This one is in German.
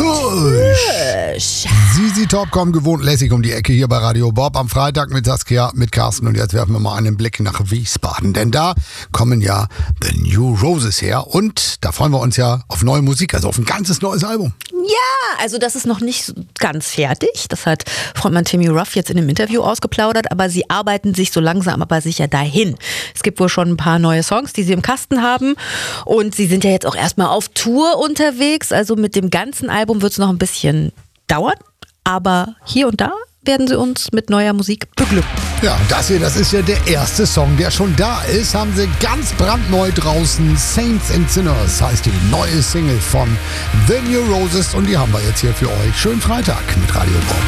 Gush. ZZ Top kommen gewohnt lässig um die Ecke hier bei Radio Bob am Freitag mit Saskia, mit Carsten. Und jetzt werfen wir mal einen Blick nach Wiesbaden. Denn da kommen ja The New Roses her. Und da freuen wir uns ja auf neue Musik, also auf ein ganzes neues Album. Ja, also das ist noch nicht ganz fertig. Das hat Frontmann Timmy Ruff jetzt in einem Interview ausgeplaudert. Aber sie arbeiten sich so langsam aber sicher dahin. Es gibt wohl schon ein paar neue Songs, die sie im Kasten haben. Und sie sind ja jetzt auch erstmal auf Tour unterwegs. Also mit dem ganzen Album wird es noch ein bisschen dauern. Aber hier und da werden sie uns mit neuer Musik beglücken. Ja, das ist ja der erste Song, der schon da ist. Haben sie ganz brandneu draußen. Saints and Sinners heißt die neue Single von The New Roses. Und die haben wir jetzt hier für euch. Schönen Freitag mit Radio Bob.